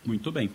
Muito bem.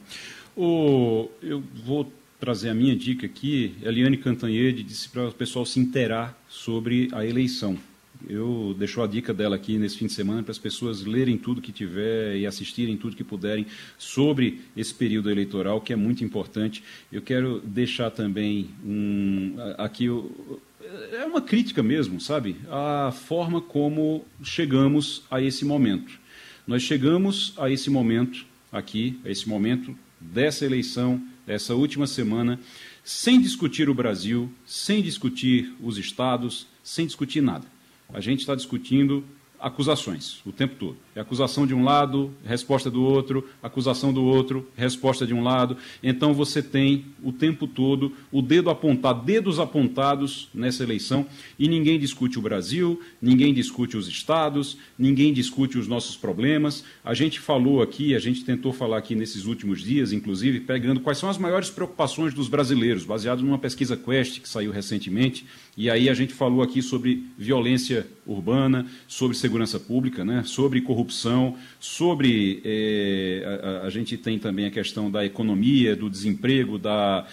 Eu vou trazer a minha dica aqui. Eliane Cantanhede disse para o pessoal se inteirar sobre a eleição. Eu deixo a dica dela aqui nesse fim de semana para as pessoas lerem tudo que tiver e assistirem tudo que puderem sobre esse período eleitoral, que é muito importante. Eu quero deixar também aqui... É uma crítica mesmo, sabe? A forma como chegamos a esse momento. Nós chegamos a esse momento aqui, a esse momento dessa eleição, dessa última semana, sem discutir o Brasil, sem discutir os estados, sem discutir nada. A gente está discutindo acusações o tempo todo. É acusação de um lado, resposta do outro, acusação do outro, resposta de um lado. Então você tem o tempo todo o dedo apontado, dedos apontados nessa eleição, e ninguém discute o Brasil, ninguém discute os estados, ninguém discute os nossos problemas. A gente falou aqui, a gente tentou falar aqui nesses últimos dias, inclusive, pegando quais são as maiores preocupações dos brasileiros, baseado numa pesquisa Quest que saiu recentemente, e aí a gente falou aqui sobre violência urbana, sobre segurança pública, né, sobre corrupção, sobre... a gente tem também a questão da economia, do desemprego, da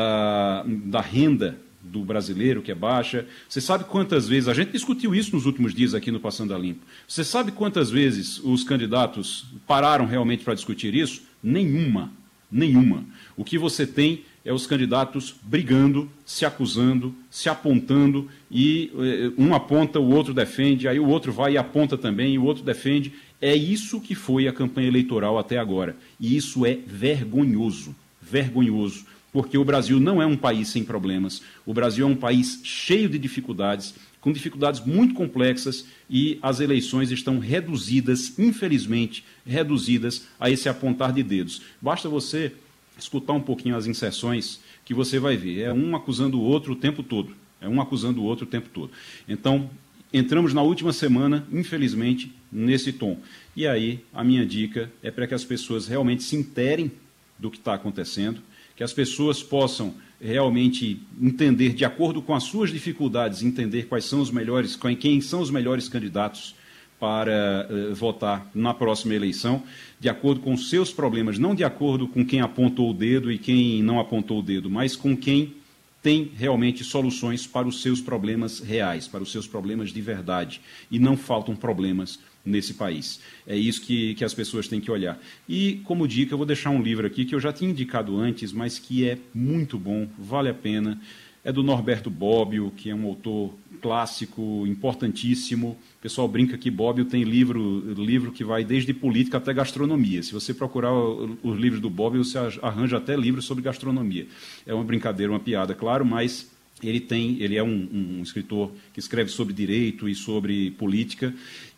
renda do brasileiro, que é baixa. Você sabe quantas vezes... A gente discutiu isso nos últimos dias aqui no Passando a Limpo. Você sabe quantas vezes os candidatos pararam realmente para discutir isso? Nenhuma. Nenhuma. O que você tem é os candidatos brigando, se acusando, se apontando, e um aponta, o outro defende, aí o outro vai e aponta também, e o outro defende. É isso que foi a campanha eleitoral até agora. E isso é vergonhoso, vergonhoso, porque o Brasil não é um país sem problemas. O Brasil é um país cheio de dificuldades, com dificuldades muito complexas, e as eleições estão reduzidas, infelizmente, reduzidas a esse apontar de dedos. Basta você escutar um pouquinho as inserções que você vai ver. É um acusando o outro o tempo todo. É um acusando o outro o tempo todo. Então, entramos na última semana, infelizmente, nesse tom. E aí, a minha dica é para que as pessoas realmente se inteirem do que está acontecendo, que as pessoas possam realmente entender, de acordo com as suas dificuldades, entender quais são os melhores, quem são os melhores candidatos para votar na próxima eleição, de acordo com os seus problemas, não de acordo com quem apontou o dedo e quem não apontou o dedo, mas com quem tem realmente soluções para os seus problemas reais, para os seus problemas de verdade. E não faltam problemas nesse país. É isso que as pessoas têm que olhar. E, como dica, eu vou deixar um livro aqui que eu já tinha indicado antes, mas que é muito bom, vale a pena. É do Norberto Bobbio, que é um autor clássico, importantíssimo. O pessoal brinca que Bobbio tem livro que vai desde política até gastronomia. Se você procurar os livros do Bobbio, você arranja até livros sobre gastronomia. É uma brincadeira, uma piada, claro, mas ele é um escritor que escreve sobre direito e sobre política,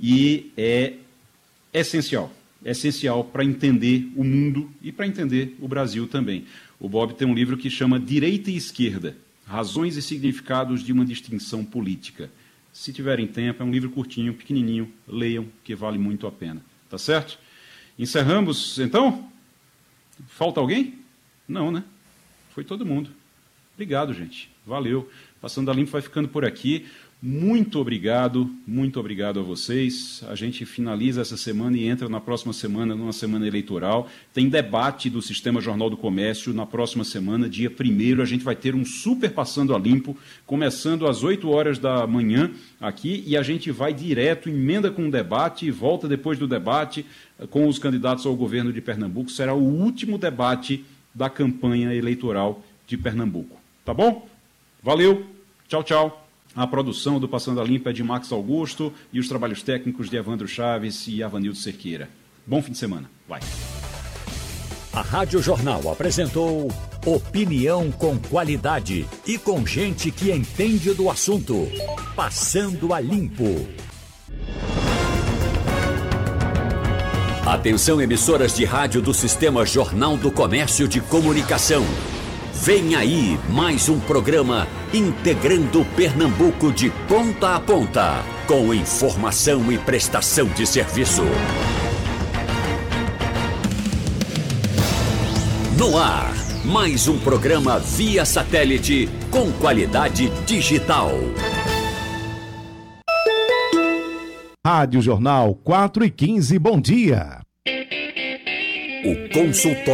e é essencial para entender o mundo e para entender o Brasil também. O Bobbio tem um livro que chama Direita e Esquerda, Razões e Significados de uma Distinção Política. Se tiverem tempo, é um livro curtinho, pequenininho, leiam, que vale muito a pena. Tá certo? Encerramos, então? Falta alguém? Não, né? Foi todo mundo. Obrigado, gente. Valeu. Passando a Limpo vai ficando por aqui. Muito obrigado a vocês. A gente finaliza essa semana e entra na próxima semana, numa semana eleitoral. Tem debate do Sistema Jornal do Comércio na próxima semana, dia 1º. A gente vai ter um super Passando a Limpo, começando às 8 horas da manhã aqui, e a gente vai direto, emenda com o debate e volta depois do debate com os candidatos ao governo de Pernambuco. Será o último debate da campanha eleitoral de Pernambuco. Tá bom? Valeu. Tchau, tchau. A produção do Passando a Limpo é de Max Augusto e os trabalhos técnicos de Evandro Chaves e Avanildo Cerqueira. Bom fim de semana. Vai. A Rádio Jornal apresentou opinião com qualidade e com gente que entende do assunto. Passando a Limpo. Atenção, emissoras de rádio do Sistema Jornal do Comércio de Comunicação. Vem aí mais um programa integrando Pernambuco de ponta a ponta, com informação e prestação de serviço. No ar, mais um programa via satélite com qualidade digital. Rádio Jornal 4h15, bom dia. O consultório